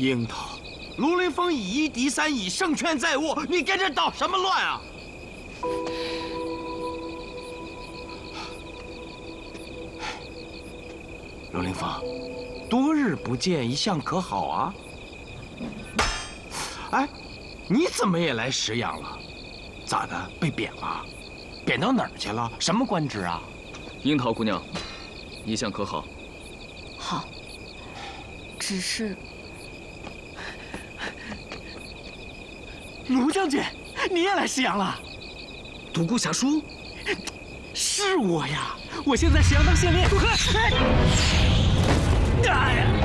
樱桃，卢凌风以1敌3，以胜券在握，你跟着捣什么乱啊？卢凌风，多日不见，一向可好啊？哎，你怎么也来石阳了？咋的？被贬了？贬到哪儿去了？什么官职啊？ 樱桃姑娘，一向可好？ 好，只是卢将军，你也来石阳了？ 独孤侠书， 是我呀！我现在石阳当县令。住口！哎呀！